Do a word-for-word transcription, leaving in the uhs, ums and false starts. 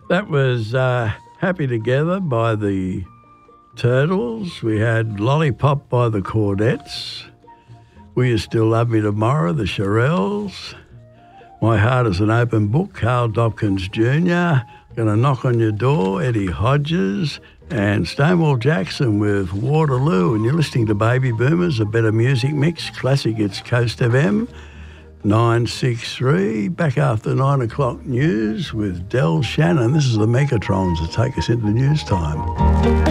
That was uh, Happy Together by the Turtles. We had Lollipop by the Chordettes. Will You Still Love Me Tomorrow, the Shirelles. My Heart is an Open Book, Carl Dopkins Junior Gonna Knock on Your Door, Eddie Hodges. And Stonewall Jackson with Waterloo. And you're listening to Baby Boomers, a better music mix. Classic, it's Coast F M. nine six three, back after nine o'clock news with Del Shannon. This is the Megatrons that take us into news time.